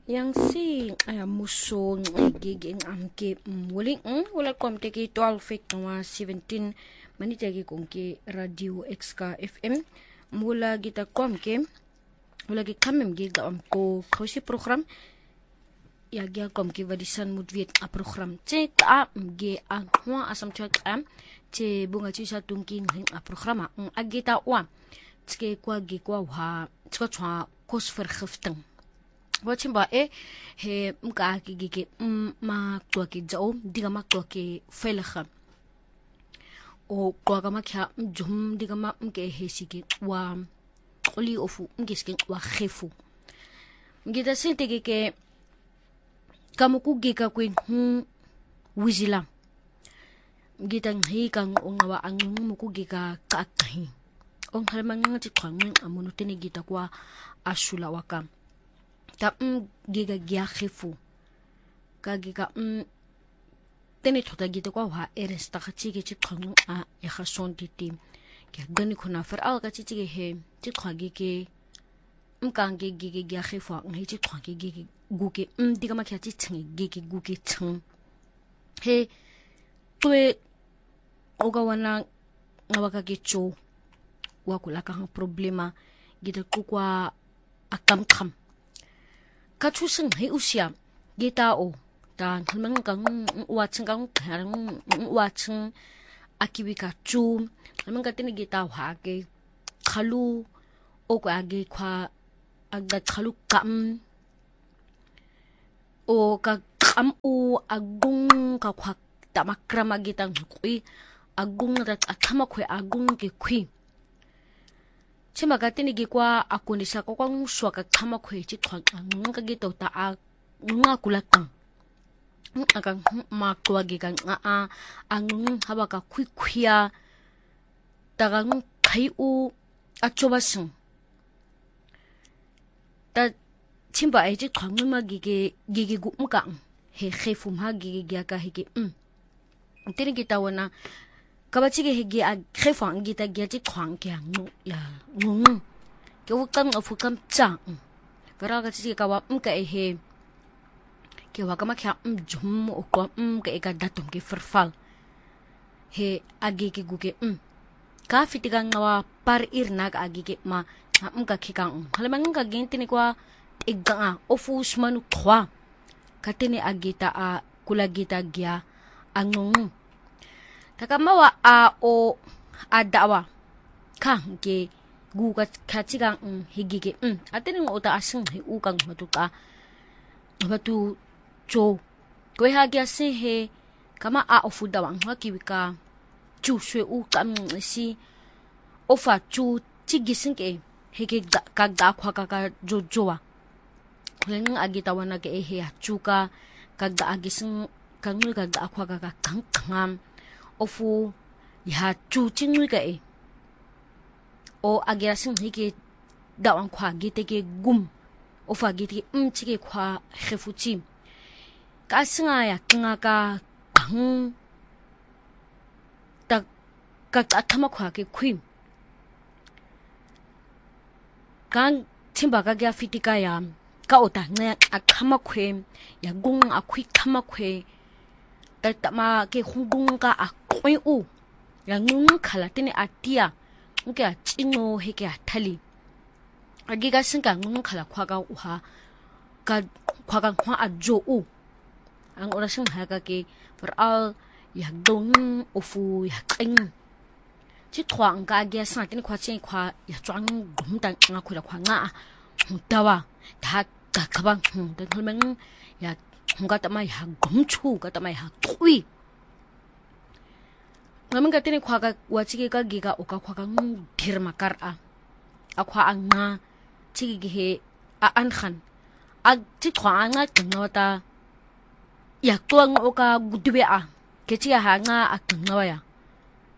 yang si muso giging amke muling wala komte ki 12 fek wa 17 manita ki konke radio xk fm mula gita komke wala ki kamem giga ko khosi program ya gya komke vadisan mudviet a program che ka ge a hwa asam chak am che bunga chi sa tungking a programa agita wa tske kwa ge kwa ha tska chwa kos vergifting watching ba he mka ki ma kwa ki zo diga ma kwa ki felakha o kwa ka ma kha jum diga ma mke he siki wa oli ofu mke skin wa khefu ngita sente ke kamuku ge ka kwin wizila ngita ngi ka ngawa angu muku ge ka kahi on halma ngati kwang amono tene gita kwa ashula wakam ta giga gya khifu ka giga tene thota gite kwa wa eresta khachi ge chikhang a ya khason titim ke gani khuna fer al ka chichi ge he chikhagi ke mkang ge ge gya khifu ngi chikhagi ge gu ke diga ma kha chi chingi ge ge gu ke chung he tue oga wana ngawaka ge cho wa kula ka problema gite kwa akam kham ka chuseng he usia geta o ta thalmang kang watching kang kharang watching akiwi ka chu thalmang ka tini geta wa ke khalu o ko age khwa aga khalu kam o ka kam u agung ka khwa ta makrama geta ngui agung rat athama khwe agung ke khwi chima ka tini gi kwa akunisa ko kwang shwa ka khama khwe chi thwa nga gi to ta a nga kula kang aka ma kwa gi kang a ang haba ka khwi khwia ta gang khai u a choba sing ta chimba ai chi thwa ma gi gu mka he khefum ha gi ka he gi tini gi ta wana kabachi ge hegi a khefang gita gyati khwang kya ngu ya ngung ke wukam afu kam cha vera ga chi ka wa ka he ke wa kama kya jum o ko ka e ka datum ke ferfal he agi ke gu ke ka fitiga ngawa par irna ka agi ke ma ka khikang halamang ka genti ni kwa igga ofu usmanu khwa katene agita a kula gita gya angung takamawa a o adawa ka ge gu ka khachigang higige atene ngota asing he u kang matuka batu cho koi ha gya se he kama a ofu dawang ha kiwika chu shwe u kam si ofa chu chigising ke hege ka ga khwa ka jo jowa leng agitawa na ke he chu ka ga agising kangul ka ga khwa ka kang kangam ofu ya chu chingui ka o agira sing hike dawang khwa gite ke gum ofa gite chike khwa khefuchi ka singa ya kinga ka bang ta ka athama khwa ke khwim kan chimba ka gya fitika ya ka ota nge akhama khwem ya gung akhwi khama khwe ta ma ke khungung ka akhwi u ya ngung khala tini atia nke a chino he ke athali agi ga singa ngung khala khwa ga u ha ka khwa ga khwa ajo u ang ora sing ha ka ke for all ya dong ofu ya qing chi thwang ka gya sa tini khwa chen khwa ya chwang gum ta nga khula khwa nga dawa ta ka khabang ta thulmeng ya nga ta mai ha gum chu ka ta mai ha thui ngamen ka tini khwa ka wachi ka giga o ka khwa ka dhir makar a khwa anga chi gi he a an khan a chi khwa anga ngawata ya twang o ka gudbe a ke chi ha nga a ngawaya